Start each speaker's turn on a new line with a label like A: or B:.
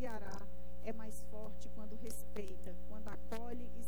A: Ceará é mais forte quando respeita, quando acolhe e